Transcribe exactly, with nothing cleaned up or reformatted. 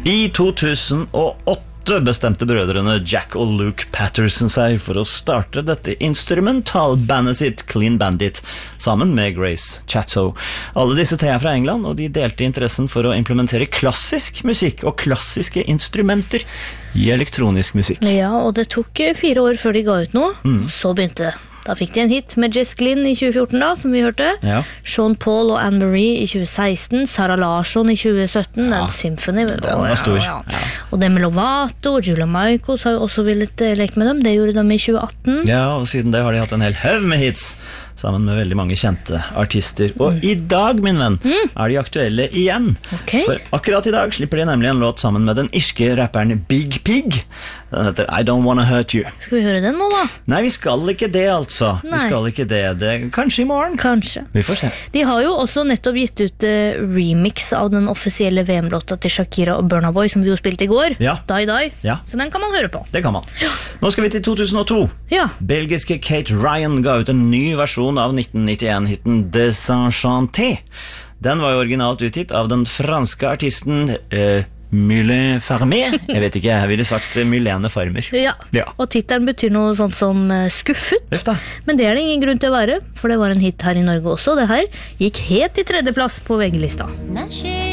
I to tusen og åtte bestemte brødrene Jack og Luke Patterson seg for å starte dette instrumentalbandet sitt Clean Bandit sammen med Grace Chatto. Alle disse tre er fra England, og de delte interessen for å implementere klassisk musikk og klassiske instrumenter i elektronisk musikk. Ja, og det tok fire år før de ga ut noe. Mm. Så begynte det. Da fikk de en hit med Jess Glynn i tjue fjorten da, som vi hørte. Ja. Sean Paul og Anne-Marie i tjue seksten. Sara Larsson i tjue sytten. Ja. Den Symphony. Den var stor. Ja, ja. Ja. Og Demi Lovato og Julia Michaels har jo også villet leke med dem. Det gjorde de i tjue atten. Ja, og siden det har de hatt en hel haug med hits, sammen med veldig mange kjente artister. Og mm. i dag, min venn, mm. er de aktuelle igjen. Okay. For akkurat i dag slipper de nemlig en låt sammen med den irske rapperen Big Pig. Den heter I Don't Wanna Hurt You. Skal vi høre den nå da? Nei, vi skal ikke det altså. Nei. Vi skal ikke det. det. Kanskje i morgen. Kanskje. Vi får se. De har jo også nettopp gitt ut uh, remix av den offisielle V M-låta til Shakira og Burna Boy, som vi jo spilte i går. Ja. Die Die. Ja. Så den kan man høre på. Det kan man. Ja. Nå skal vi til to tusen og to. Ja. Belgiske Kate Ryan ga ut en ny versjon av nitten nittien-hitten Desenchanté. Den var jo originalt utgitt av den franske artisten uh, Mylène Farmer. Jeg vet ikke, jeg ville sagt Mylène Farmer. Ja. Ja, og titelen betyr noe sånt som uh, skuffet. Løfta. Men det er det ingen grunn til å være, for det var en hit her i Norge også. Det her gikk helt i tredje plass på V G-lista.